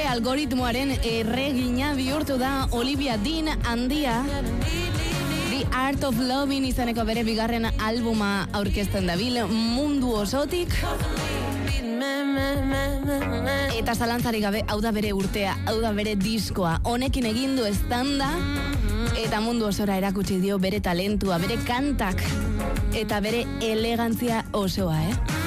algoritmoaren erregina bihurtu da Olivia Dean handia. The Art of Loving izeneko bere bigarren albuma aurkezten dabil mundu osotik. Eta zalantzarik gabe, hau da bere urtea, hau da bere diskoa. Honekin egin du eztanda eta mundu osora erakutsi dio bere talentua, bere kantak eta bere elegantzia osoa,